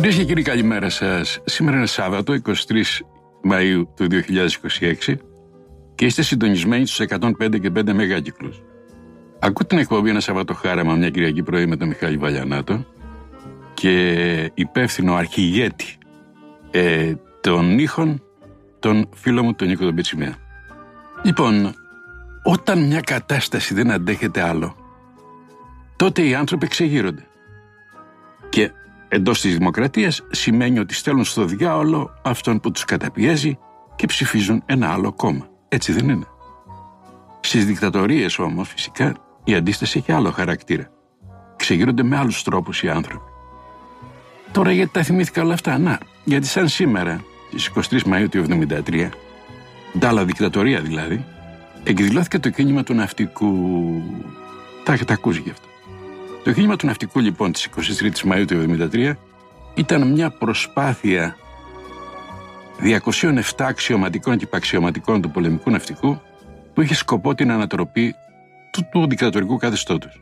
Κυρίες και κύριοι, καλημέρα σας. Σήμερα είναι Σάββατο, 23 Μαΐου του 2026 και είστε συντονισμένοι στους 105 και 5 μεγάκυκλους. Ακούτε την εκπομπή ένα Σαββατοχάραμα μια Κυριακή πρωί με τον Μιχάλη Βαλιανάτο και υπεύθυνο αρχηγέτη των ήχων τον φίλο μου τον Νίκο τον Πιτσιμέα. Λοιπόν, όταν μια κατάσταση δεν αντέχεται άλλο, τότε οι άνθρωποι εξεγείρονται. Και εντός της δημοκρατίας σημαίνει ότι στέλνουν στο διάολο αυτόν που τους καταπιέζει και ψηφίζουν ένα άλλο κόμμα. Έτσι δεν είναι? Στις δικτατορίες όμως φυσικά η αντίσταση έχει άλλο χαρακτήρα. Εξεγείρονται με άλλους τρόπους οι άνθρωποι. Τώρα γιατί τα θυμήθηκα όλα αυτά? Γιατί σαν σήμερα, στις 23 Μαΐου του 1973, ντάλα δικτατορία δηλαδή, εκδηλώθηκε το κίνημα του ναυτικού. Τα έχετε ακούσει γι' αυτό. Το κίνημα του ναυτικού λοιπόν της 23 Μαΐου του 1973 ήταν μια προσπάθεια 207 αξιωματικών και υπαξιωματικών του πολεμικού ναυτικού που είχε σκοπό την ανατροπή του δικτατορικού καθεστώτος.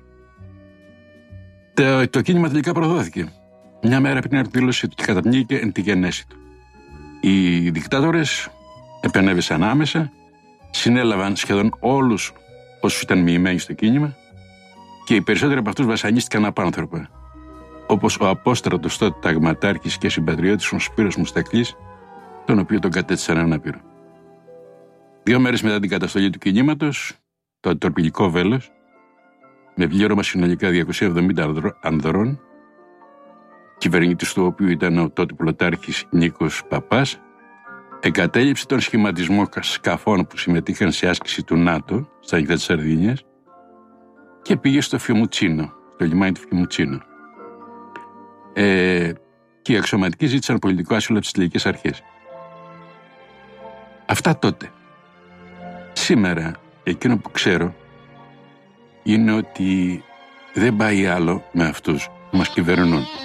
Το κίνημα τελικά προδόθηκε. Μια μέρα πριν την εκδήλωση του και καταπνίγηκε εν τη γενέση του. Οι δικτάτορες επενέβησαν άμεσα, συνέλαβαν σχεδόν όλους όσους ήταν μοιημένοι στο κίνημα και οι περισσότεροι από αυτούς βασανίστηκαν απάνθρωπα. Όπως ο απόστρατος τότε ταγματάρχης και συμπατριώτης ο Σπύρος Μουστακλής, τον οποίο τον κατέστησαν ανάπηρο. 2 μέρες μετά την καταστολή του κινήματος, το αντιτορπιλικό βέλος, με πλήρωμα συνολικά 270 ανδρών, κυβερνήτης του οποίου ήταν ο τότε πλωτάρχης Νίκος Παπάς, εγκατέλειψε τον σχηματισμό σκαφών που συμμετείχαν σε άσκηση του ΝΑΤΟ στα νυχτά της Σαρδίνιας και πήγε στο Φιουμουτσίνο, στο λιμάνι του Φιουμουτσίνο. Και οι αξιωματικοί ζήτησαν πολιτικό άσυλο από τις τελικές αρχές. Αυτά τότε. Σήμερα, εκείνο που ξέρω είναι ότι δεν πάει άλλο με αυτούς που μας κυβερνούν.